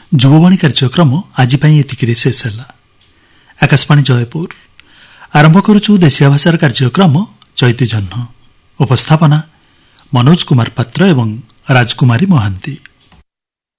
ଯୁବବାଣୀ କାର୍ଯ୍ୟକ୍ରମ ଆଜି ପାଇଁ ଏତିକିରେ ଶେଷ ହେଲା। ଆକାଶବାଣୀ ଜୟପୁର ଆରମ୍ଭ କରୁଛୁ ଦେଶୀୟ ଭାଷାର କାର୍ଯ୍ୟକ୍ରମ ଚୈତି ଜହ୍ନ। ଉପସ୍ଥାପନା ମନୋଜ କୁମାର ପାତ୍ର ଏବଂ ରାଜକୁମାରୀ ମହାନ୍ତି।